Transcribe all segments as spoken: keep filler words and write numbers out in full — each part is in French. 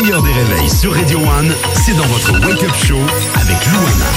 meilleur des réveils sur Radio One, c'est dans votre Wake Up Show avec Louana.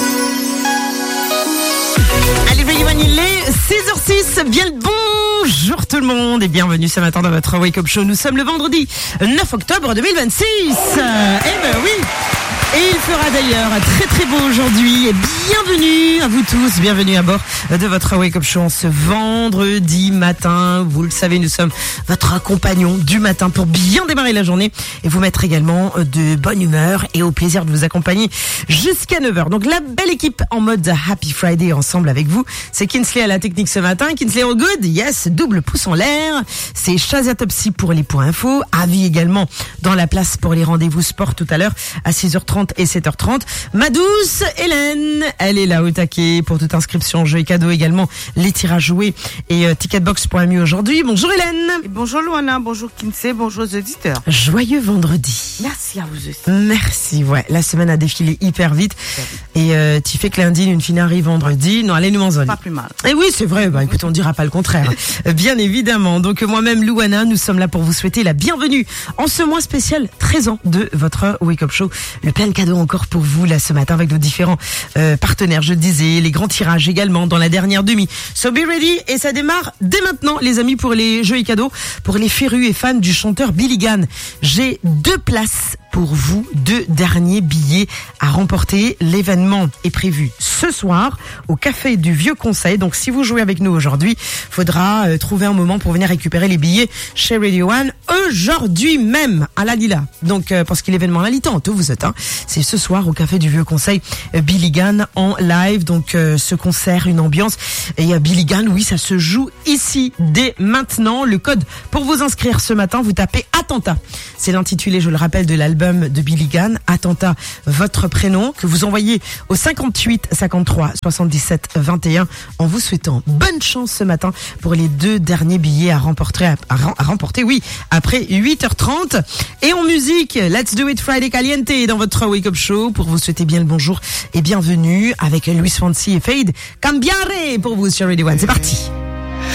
Allez, Radio One, il est six heures six, bien le bonjour tout le monde et bienvenue ce matin dans votre Wake Up Show. Nous sommes le vendredi neuf octobre deux mille vingt-six. Eh ben oui. Et il fera d'ailleurs très très beau aujourd'hui. Et bienvenue à vous tous, bienvenue à bord de votre Wake Up Show en ce vendredi matin. Vous le savez, nous sommes votre compagnon du matin pour bien démarrer la journée et vous mettre également de bonne humeur et au plaisir de vous accompagner jusqu'à neuf heures. Donc la belle équipe en mode Happy Friday ensemble avec vous. C'est Kinsley à la technique ce matin. Kinsley all good, yes, double pouce en l'air. C'est Shazia Topsy pour les points info. Avis également dans la place pour les rendez-vous sport tout à l'heure à six heures trente et sept heures trente. Ma douce Hélène, elle est là au taquet pour toute inscription, jeux et cadeaux également, les tirages joués et euh, ticketbox point m u aujourd'hui. Bonjour Hélène. Et bonjour Louana, bonjour Kinsey, bonjour aux auditeurs. Joyeux vendredi. Merci à vous aussi. Merci, ouais. La semaine a défilé hyper vite. Et euh, tu fais que lundi, une fine arrive vendredi. Non, allez nous manzoli. Pas plus mal. Et oui, c'est vrai. Bah écoute, on dira pas le contraire. Bien évidemment. Donc moi-même, Louana, nous sommes là pour vous souhaiter la bienvenue en ce mois spécial treize ans de votre Wake Up Show. Le plein de cadeaux encore pour vous là ce matin avec nos différents euh, partenaires, je le disais, les grands tirages également dans la dernière demi. So be ready et ça démarre dès maintenant les amis pour les jeux et cadeaux, pour les férus et fans du chanteur Billy Gann. J'ai deux places pour vous, deux derniers billets à remporter. L'événement est prévu ce soir au Café du Vieux Conseil. Donc si vous jouez avec nous aujourd'hui, faudra euh, trouver un moment pour venir récupérer les billets chez Radio One aujourd'hui même à la Lila. Donc euh, parce que l'événement là, tout vous êtes, hein, c'est ce soir au Café du Vieux Conseil, euh, Billy Gann en live. Donc euh, ce concert, une ambiance. Et euh, Billy Gann, oui, ça se joue ici dès maintenant. Le code pour vous inscrire ce matin, vous tapez Attentat. C'est l'intitulé, je le rappelle, de l'album de Billy Gann, Attentat, votre prénom, que vous envoyez au cinquante-huit cinquante-trois soixante-dix-sept vingt et un en vous souhaitant bonne chance ce matin pour les deux derniers billets à remporter, à, à remporter, oui, après huit heures trente. Et en musique, Let's Do It Friday Caliente dans votre Wake Up Show pour vous souhaiter bien le bonjour et bienvenue avec Luis Fonsi et Fade Cambiare pour vous sur Radio One. C'est parti.